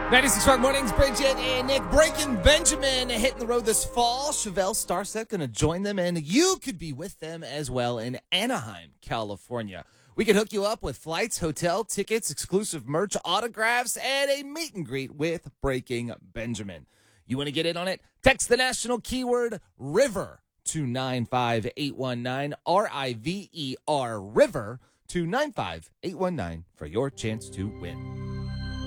96 Rock Mornings, Bridget and Nick Breaking Benjamin hitting the road this fall. Chevelle Starset going to join them, and you could be with them as well in Anaheim, California. We can hook you up with flights, hotel, tickets, exclusive merch, autographs, and a meet and greet with Breaking Benjamin. You want to get in on it? Text the national keyword RIVER to 95819, RIVER, RIVER to 95819 for your chance to win.